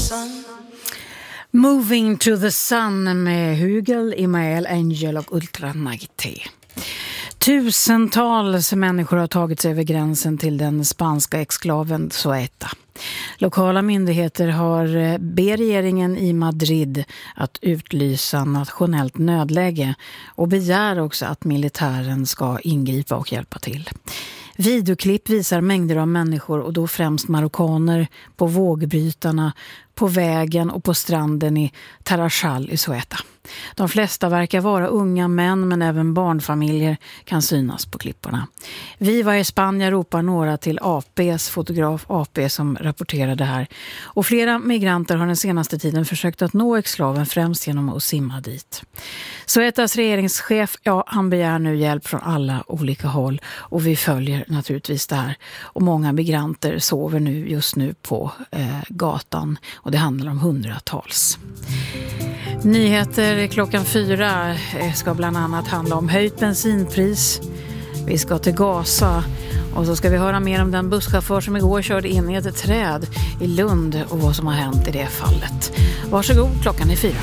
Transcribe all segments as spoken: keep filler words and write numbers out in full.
sun. Moving to the sun med Hugel, Imael, Angel och Ultra Nighty. Tusentals människor har tagit sig över gränsen till den spanska exklaven Ceuta. Lokala myndigheter har ber regeringen i Madrid att utlysa nationellt nödläge och begär också att militären ska ingripa och hjälpa till. Videoklipp visar mängder av människor och då främst marockaner på vågbrytarna, på vägen och på stranden i Tarajal i Ceuta. De flesta verkar vara unga män men även barnfamiljer kan synas på klipporna. Viva i Spanien ropar några till A P:s fotograf A P som rapporterar det här. Och flera migranter har den senaste tiden försökt att nå exklaven främst genom att simma dit. Ceutas regeringschef, ja, han begär nu hjälp från alla olika håll och vi följer naturligtvis det här. Och många migranter sover nu just nu på eh, gatan och det handlar om hundratals. Nyheter klockan fyra ska bland annat handla om höjt bensinpris. Vi ska till Gaza och så ska vi höra mer om den busschaufför som igår körde in i ett träd i Lund och vad som har hänt i det fallet. Varsågod, klockan är fyra.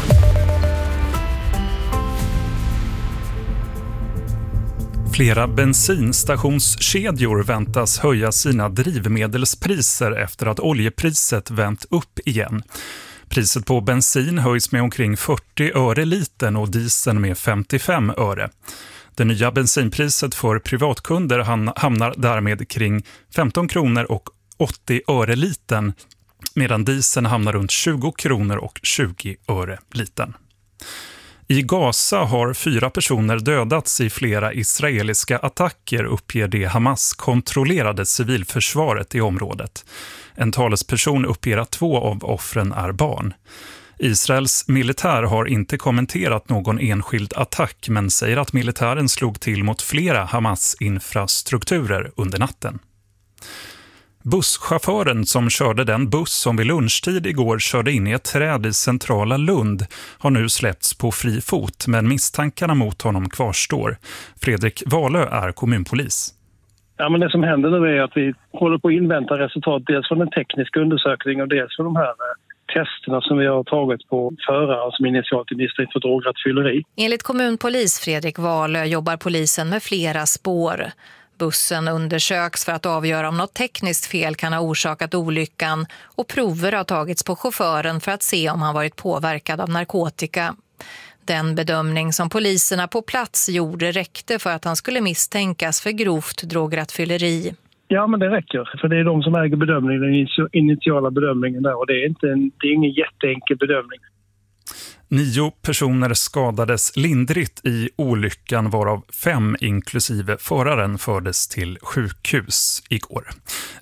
Flera bensinstationskedjor väntas höja sina drivmedelspriser efter att oljepriset vänt upp igen. Priset på bensin höjs med omkring fyrtio öre litern och dieseln med femtiofem öre. Det nya bensinpriset för privatkunder hamnar därmed kring femton kronor och åttio öre litern medan dieseln hamnar runt tjugo kronor och tjugo öre litern. I Gaza har fyra personer dödats i flera israeliska attacker, uppger det Hamas-kontrollerade civilförsvaret i området. En talesperson uppger att två av offren är barn. Israels militär har inte kommenterat någon enskild attack men säger att militären slog till mot flera Hamas-infrastrukturer under natten. Busschauffören som körde den buss som vid lunchtid igår körde in i ett träd i centrala Lund har nu släppts på fri fot, men misstankarna mot honom kvarstår. Fredrik Wahlö är kommunpolis. Ja, men det som händer nu är att vi håller på att invänta resultat dels från den tekniska undersökningen och dels från de här testerna som vi har tagit på förare som initialt är misstänkt för drograttfylleri. Enligt kommunpolis Fredrik Wahlö jobbar polisen med flera spår. Bussen undersöks för att avgöra om något tekniskt fel kan ha orsakat olyckan och prover har tagits på chauffören för att se om han varit påverkad av narkotika. Den bedömning som poliserna på plats gjorde räckte för att han skulle misstänkas för grovt drograttfylleri. Ja, men det räcker. För det är de som äger bedömningen, den initiala bedömningen där. Och det är, inte en, det är ingen jätteenkel bedömning. Nio personer skadades lindrigt i olyckan varav fem inklusive föraren fördes till sjukhus igår.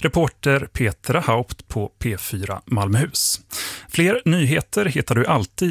Reporter Petra Haupt på P fyra Malmöhus. Fler nyheter hittar du alltid